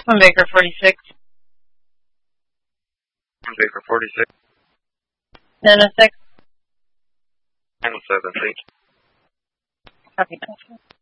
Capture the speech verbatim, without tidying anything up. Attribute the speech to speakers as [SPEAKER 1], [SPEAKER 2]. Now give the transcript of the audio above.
[SPEAKER 1] One Baker forty-six.
[SPEAKER 2] One Baker forty-six.
[SPEAKER 1] nine oh six.
[SPEAKER 2] nine oh seven, thank you.
[SPEAKER 1] Copy that.